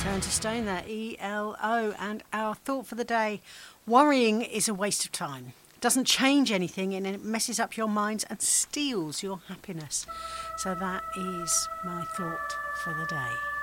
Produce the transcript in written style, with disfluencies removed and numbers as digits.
Turn to Stone there, ELO. And our thought for the day: worrying is a waste of time. It doesn't change anything and it messes up your minds and steals your happiness. So that is my thought for the day.